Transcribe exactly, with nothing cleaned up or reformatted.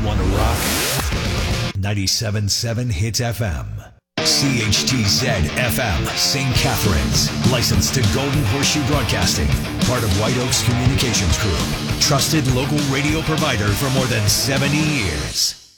want to rock? ninety-seven point seven Hits F M. C H T Z F M, Saint Catharines. Licensed to Golden Horseshoe Broadcasting. Part of White Oaks Communications Group. Trusted local radio provider for more than seventy years.